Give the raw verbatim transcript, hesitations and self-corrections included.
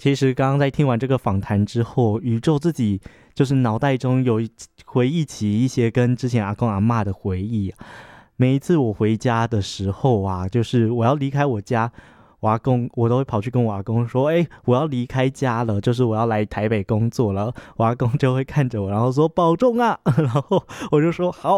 其实刚刚在听完这个访谈之后，宇宙自己就是脑袋中有回忆起一些跟之前阿公阿嬷的回忆。每一次我回家的时候啊，就是我要离开我家，我阿公我都会跑去跟我阿公说：“哎、欸，我要离开家了，就是我要来台北工作了。”我阿公就会看着我，然后说：“保重啊！”然后我就说：“好。”